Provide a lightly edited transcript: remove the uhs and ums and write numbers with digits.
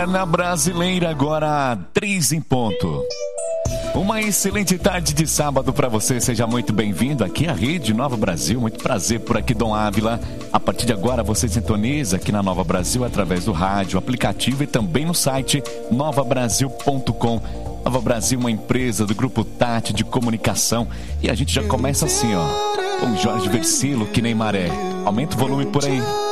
Eterna Brasileira, agora 3 em ponto. Uma excelente tarde de sábado para você, seja muito bem-vindo aqui à Rede Nova Brasil, muito prazer por aqui, Dom Ávila. A partir de agora você sintoniza aqui na Nova Brasil através do rádio, aplicativo e também no site novabrasil.com. Nova Brasil, uma empresa do Grupo Tati de Comunicação, e a gente já começa assim, ó, com Jorge Versilo, que nem maré. Aumenta o volume por aí.